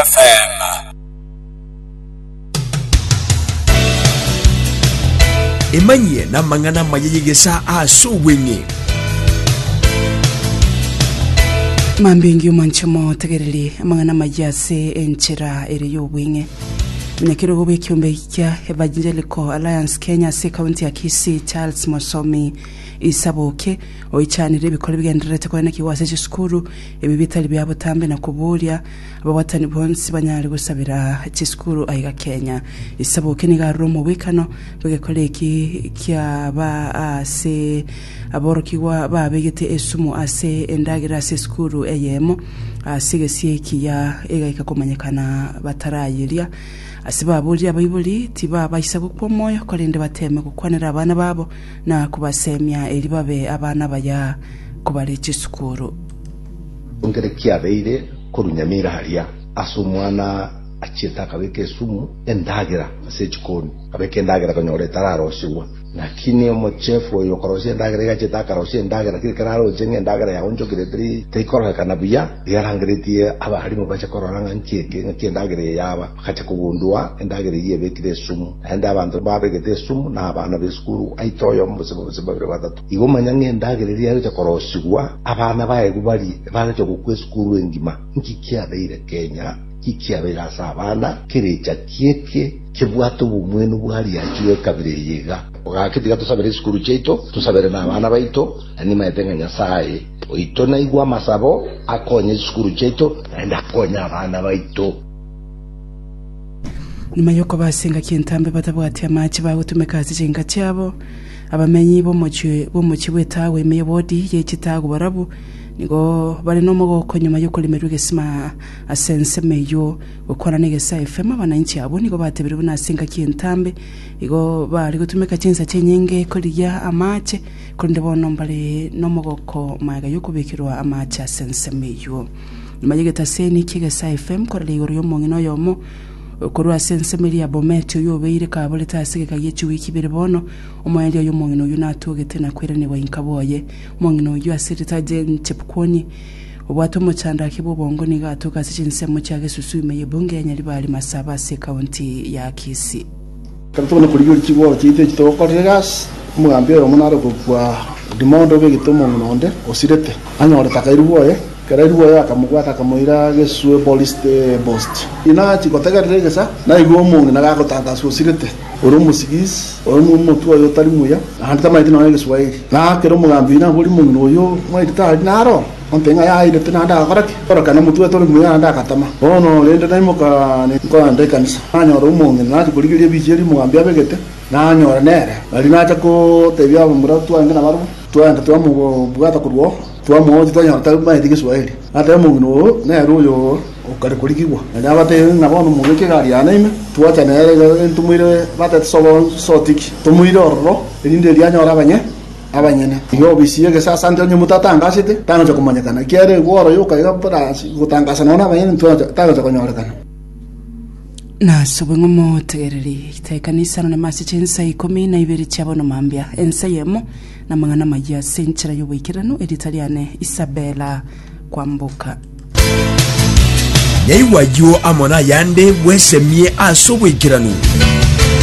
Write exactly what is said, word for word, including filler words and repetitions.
F M. Emanye na mangana mayegesa asubwingi. Mambingi umanchamo tegereli mangana majase enchira eri yobwinge. Mnyakiro gobe kiumbe kya Evangelical Alliance Kenya se county ya Kisii Charles Mosomi isaboke oichanire bikora bigenderete ko na kiwase cy'isukuru ebibitali byabo tambe na kuburya ababatani bonsi banyari gusabira cy'isukuru ayiga Kenya isaboke ni garo mu bikano bigekoleki kya ba ase aborokiwa babegete esumu ase endagira se sukuru eyemo asigesiye kiya egaika komanyekana batarayiria asibabuli abayibuli tiba bayisaba kumoyo kolende bateme gukwanira abana babo na kubasemya eri babe abana baya kubalece sukuru ongere kiabeire kurunyamira haria asumwana achita kabeke sumu endagira sechikoni kabeke endagira konyore tararoshiwa lakini omochefu yokoroshe endagira gachita karoshe endagira kirikaro jenye endagira ya onjo kiretri teikora kana buya yarangretie abahari mu bacha kororanga nkieke nkiendagira yaba kacha kugundua endagira yebekire sumu enda abantu babegete sumu na abana b'esukuru aitoyo mbusebo babire batatu igo manyange endagira yari cyakoroshigwa abana baye gubari baracho kukwesukuru engima nkikiabeire Kenya kikiabera sabana kirecha kieke kibwato bumwenu bwari yakiwe kabire yega ogakitiga tusabere sukuru cheito tusabere na abana baito ani mayetenga nyasaye oito na igwa masabo akonye sukuru cheito enda konya abana baito nyuma yoko basenga kintambe batabwati amachi bagutumekazi cenga cyabo abamenyi bo muci bo muciweta wemeye bodi yekitago barabu nigo bari no mogoko nyuma yo kulimeruge sima asense meyo ukora negesa F M abananchi abo nigo batebere bunasenga kintambe igo bari gutumeka cyenza cyenyenge koliya amache kunde bono mbale no mogoko maga yo kubikirwa amache asense meyo nyuma yegeta seni kigesa F M korale yoro yo mongino yomo korwa sense meria bometyo yo beire ka boleta asige kayechi wiki bere bono omoyeli yo mongino yo natugete na kwirane wa inkaboye mongino yo asirita je chepkoni obwato mo chanda kibo bongo ni gato kasichinse mo cyage susume yebonge yanyali bali masaba se county ya Kisii kanto no kuriyo kibo cyite kitokorregas mugambe yo munaro kwa dimondo be gitomo nonde osirete anyore takairuboye karairuboye akamugwata kamuira gesue police post ina chikotegerereza na igo mungu na gakotangaza osirete oro musigis oro mutu ayo tari muya ahandi tamaiti na geswahili na kero mugambe na buri mungu oyo mwaita naro ontenga ya ile tena nda koraki oroka na mutu etoro muya nda katama ono lende na imoka ne ko ande kanisa anyoro mungu na tikurigirie bijeri mugambe abegete na anyora nere ali nacha ko tebya mura tu anga na baru tu anga tu amu bugata kurwo tu amu tu anyora ta mai digiswahili ata mungu no na ruyo okare kurigirwa na abate na bono mugeke gari anaime tu acha nere ntumire bata sobo sotiki tumuire orro elinde lyanyora abanye abanyene iyo bisiye ke sasa ndio nyumutata site tano cha kumanyakana kiere woro yo kaiga para gutangasa nona abanyene tu tano cha kunyorekana na sobongo mo tegereri itekanisa none masi chensa ikumi na ibiri cyabono mambya ensayemo na mangana majya senchira yo wikirano editaliane Isabella Kwambuka Nyaiwa yo amona yande bwesemye asobwikirano